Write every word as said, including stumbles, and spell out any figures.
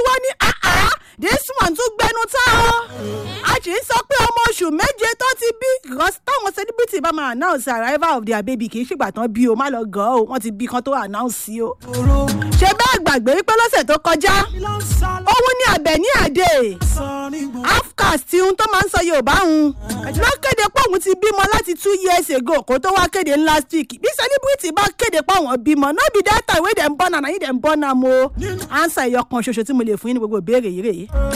tún wá ní àá this one tún gbẹnu tá o a sì ń sọ pé ọmọ oṣù méje tó ti bí because táwọn celebrity bá máa announce arrival of their baby kì í ṣègbà tán bí o má lọ gan o wọ́n ti bí kan tó announce sí o. ṣé bẹ́ẹ̀ gbàgbé wípé lọ́sẹ̀ tó kọjá òun ní Àbẹ̀ní Àdè afcast tí ohun tó máa ń sọ Yorùbá hun ló kéde pé òun ti bímọ láti two years ago kó tó wá kéde last week bí celebrity bá kéde pé àwọn bímọ no be that time wey dem born am na him dem born am o answer ẹyọ kan ṣoṣo tí mo lè fún yín ní gbogbo ìbéèrè yìí rèé.